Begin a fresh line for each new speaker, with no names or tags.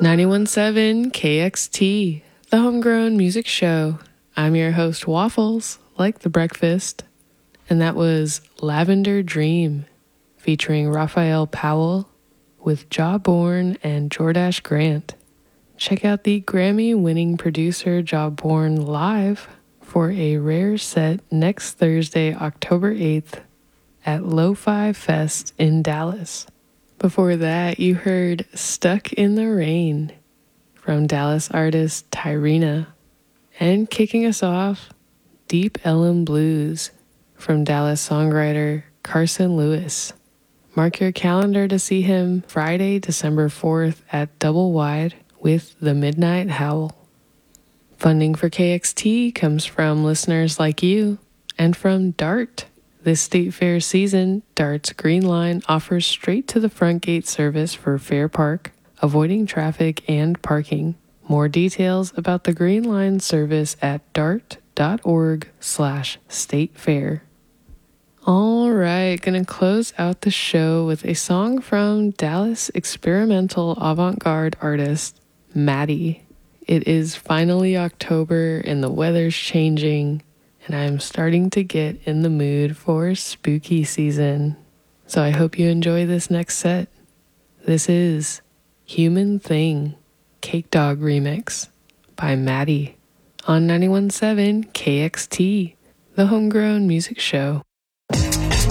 91.7 KXT, the Homegrown Music Show. I'm your host, Waffles, like the breakfast. And that was Lavender Dream, featuring Raphael Powell with Jawborn and Jordash Grant. Check out the Grammy-winning producer Jawborn live for a rare set next Thursday, October 8th at Lo-Fi Fest in Dallas. Before that, you heard Stuck in the Rain from Dallas artist Tyrena. And kicking us off, Deep Ellum Blues from Dallas songwriter Carson Lewis. Mark your calendar to see him Friday, December 4th at Double Wide with The Midnight Howl. Funding for KXT comes from listeners like you and from DART. This state fair season, DART's Green Line offers straight-to-the-front gate service for Fair Park, avoiding traffic and parking. More details about the Green Line service at dart.org/statefair. All right, gonna close out the show with a song from Dallas experimental avant-garde artist Maddie. It is finally October and the weather's changing, and I'm starting to get in the mood for spooky season. So I hope you enjoy this next set. This is Human Thing, Cake Dog Remix by Maddie on 91.7 KXT, the Homegrown Music Show.